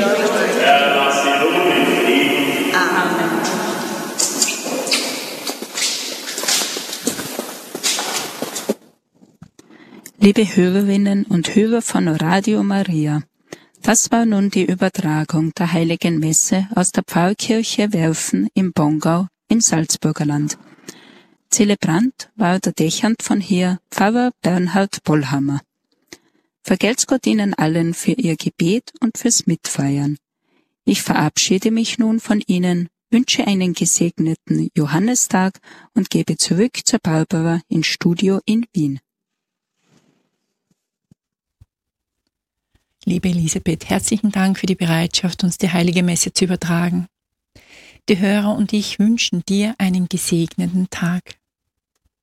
Herr, lass sie ruhen in Frieden. Amen. Liebe Hörerinnen und Hörer von Radio Maria, das war nun die Übertragung der Heiligen Messe aus der Pfarrkirche Werfen im Bongau im Salzburger Land. Zelebrant war der Dechant von hier, Pfarrer Bernhard Bollhammer. Vergelt's Gott Ihnen allen für Ihr Gebet und fürs Mitfeiern. Ich verabschiede mich nun von Ihnen, wünsche einen gesegneten Johannistag und gebe zurück zur Barbara ins Studio in Wien. Liebe Elisabeth, herzlichen Dank für die Bereitschaft, uns die Heilige Messe zu übertragen. Die Hörer und ich wünschen dir einen gesegneten Tag.